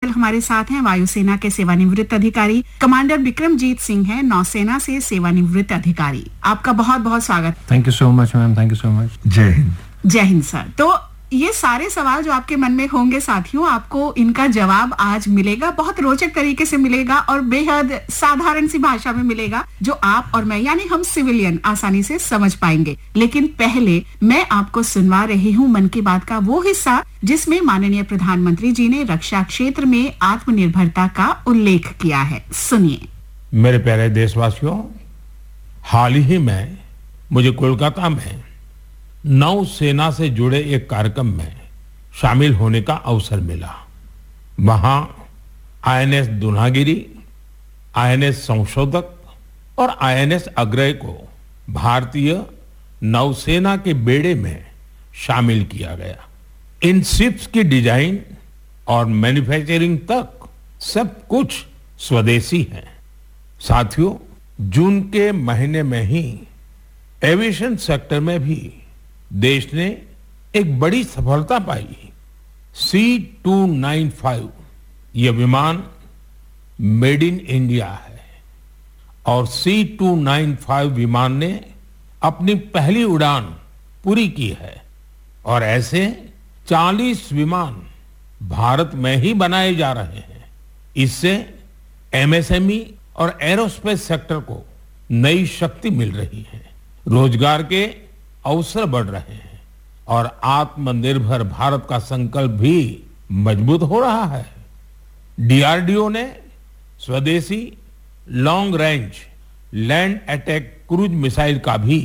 आजकल हमारे साथ हैं वायुसेना के सेवानिवृत्त अधिकारी कमांडर विक्रमजीत सिंह हैं, नौसेना से सेवानिवृत्त अधिकारी। आपका बहुत बहुत स्वागत। Thank you so much ma'am, thank you so much. जय हिंद। जय हिंद सर। तो ये सारे सवाल जो आपके मन में होंगे साथियों, आपको इनका जवाब आज मिलेगा, बहुत रोचक तरीके से मिलेगा और बेहद साधारण सी भाषा में मिलेगा जो आप और मैं यानी हम सिविलियन आसानी से समझ पाएंगे। लेकिन पहले मैं आपको सुनवा रही हूँ मन की बात का वो हिस्सा जिसमें माननीय प्रधानमंत्री जी ने रक्षा क्षेत्र में आत्मनिर्भरता का उल्लेख किया है। सुनिए। मेरे प्यारे देशवासियों, हाल ही में मुझे कोलकाता में नौसेना से जुड़े एक कार्यक्रम में शामिल होने का अवसर मिला। वहां आईएनएस दुनागिरी, आईएनएस संशोधक और आईएनएस अग्रय को भारतीय नौसेना के बेड़े में शामिल किया गया। इन शिप्स की डिजाइन और मैन्युफैक्चरिंग तक सब कुछ स्वदेशी है। साथियों, जून के महीने में ही एविएशन सेक्टर में भी देश ने एक बड़ी सफलता पाई। C295 यह विमान मेड इन इंडिया है और C295 विमान ने अपनी पहली उड़ान पूरी की है और ऐसे 40 विमान भारत में ही बनाए जा रहे हैं। इससे एमएसएमई और एरोस्पेस सेक्टर को नई शक्ति मिल रही है, रोजगार के अवसर बढ़ रहे हैं और आत्मनिर्भर भारत का संकल्प भी मजबूत हो रहा है। डीआरडीओ ने स्वदेशी long range land attack cruise missile का भी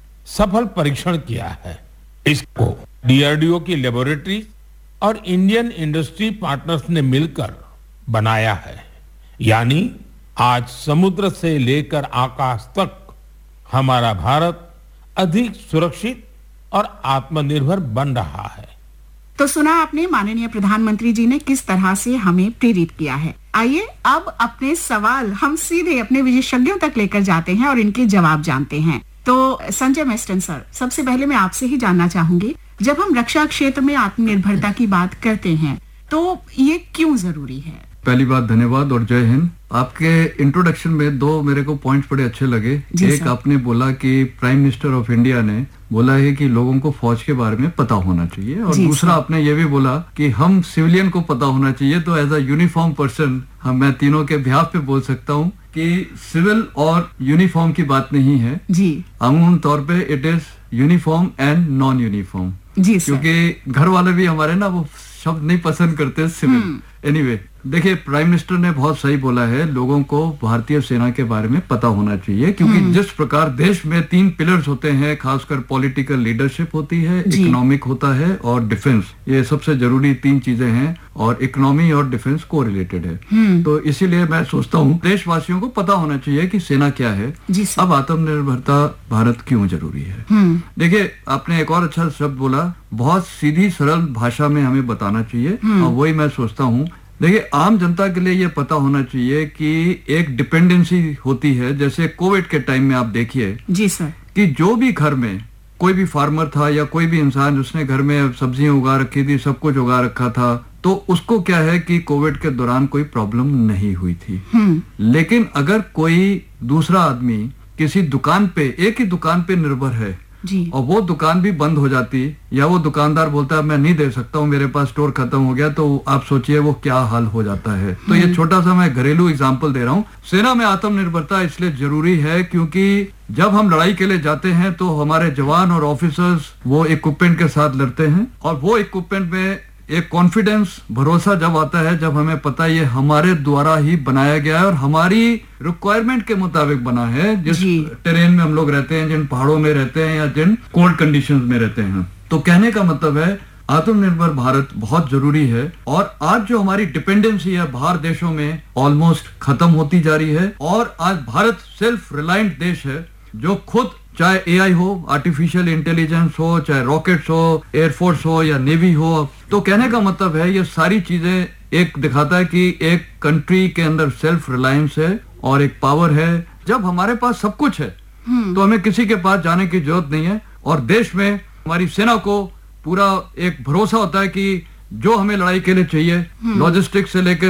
सफल परीक्षण किया है। इसको डीआरडीओ की लेबोरेटरी और इंडियन इंडस्ट्री पार्टनर्स ने मिलकर बनाया है। यानी आज समुद्र से लेकर आकाश तक हमारा भारत अधिक सुरक्षित और आत्मनिर्भर बन रहा है। तो सुना आपने माननीय प्रधानमंत्री जी ने किस तरह से हमें प्रेरित किया है। आइए अब अपने सवाल हम सीधे अपने विशेषज्ञों तक लेकर जाते हैं और इनके जवाब जानते हैं। तो संजय मेस्टन सर, सबसे पहले मैं आपसे ही जानना चाहूंगी, जब हम रक्षा क्षेत्र में आत्मनिर्भरता की बात करते हैं तो ये क्यों जरूरी है? पहली बात धन्यवाद और जय हिंद। आपके इंट्रोडक्शन में दो मेरे को पॉइंट्स बड़े अच्छे लगे। एक आपने बोला कि प्राइम मिनिस्टर ऑफ इंडिया ने बोला है कि लोगों को फौज के बारे में पता होना चाहिए और दूसरा आपने ये भी बोला कि हम सिविलियन को पता होना चाहिए। तो एज अ यूनिफॉर्म पर्सन मैं तीनों के बिहाफ पे बोल सकता हूँ कि सिविल और यूनिफॉर्म की बात नहीं है जी, अमूमन तौर पे it is uniform and non uniform जी, क्योंकि घर वाले भी हमारे ना वो शब्द नहीं पसंद करते सिविल। एनीवे, देखिए प्राइम मिनिस्टर ने बहुत सही बोला है, लोगों को भारतीय सेना के बारे में पता होना चाहिए क्योंकि जिस प्रकार देश में 3 पिलर्स होते हैं, खासकर पॉलिटिकल लीडरशिप होती है, इकोनॉमिक होता है और डिफेंस। ये सबसे जरूरी 3 चीजें हैं और इकोनॉमी और डिफेंस को रिलेटेड है। तो इसीलिए मैं सोचता हूँ देशवासियों को पता होना चाहिए कि सेना क्या है। अब आत्मनिर्भरता भारत क्यों जरूरी है। देखिए आपने एक और अच्छा शब्द बोला, बहुत सीधी सरल भाषा में हमें बताना चाहिए और वही मैं सोचता हूँ। देखिए आम जनता के लिए ये पता होना चाहिए कि एक डिपेंडेंसी होती है। जैसे कोविड के टाइम में आप देखिए जी सर कि जो भी घर में कोई भी फार्मर था या कोई भी इंसान उसने घर में सब्जियां उगा रखी थी, सब कुछ उगा रखा था, तो उसको क्या है कि कोविड के दौरान कोई प्रॉब्लम नहीं हुई थी। लेकिन अगर कोई दूसरा आदमी किसी दुकान पे, एक ही दुकान पे निर्भर है और वो दुकान भी बंद हो जाती या वो दुकानदार बोलता है मैं नहीं दे सकता हूँ, मेरे पास स्टोर खत्म हो गया, तो आप सोचिए वो क्या हाल हो जाता है। तो ये छोटा सा मैं घरेलू एग्जांपल दे रहा हूँ। सेना में आत्मनिर्भरता इसलिए जरूरी है क्योंकि जब हम लड़ाई के लिए जाते हैं तो हमारे जवान और ऑफिसर्स वो इक्विपमेंट के साथ लड़ते हैं और वो इक्विपमेंट में एक कॉन्फिडेंस, भरोसा जब आता है जब हमें पता है ये हमारे द्वारा ही बनाया गया है और हमारी रिक्वायरमेंट के मुताबिक बना है, जिस टेरेन में हम लोग रहते हैं, जिन पहाड़ों में रहते हैं या जिन कोल्ड कंडीशंस में रहते हैं। तो कहने का मतलब है आत्मनिर्भर भारत बहुत जरूरी है और आज जो हमारी डिपेंडेंसी है बाहर देशों में ऑलमोस्ट खत्म होती जा रही है और आज भारत सेल्फ रिलायंट देश है जो खुद, चाहे एआई हो, आर्टिफिशियल इंटेलिजेंस हो, चाहे रॉकेट्स हो, एयरफोर्स हो या नेवी हो। तो कहने का मतलब है ये सारी चीजें एक दिखाता है कि एक कंट्री के अंदर सेल्फ रिलायंस है और एक पावर है। जब हमारे पास सब कुछ है तो हमें किसी के पास जाने की जरूरत नहीं है और देश में हमारी सेना को पूरा एक भरोसा होता है कि जो हमें लड़ाई के लिए चाहिए, लॉजिस्टिक्स से लेकर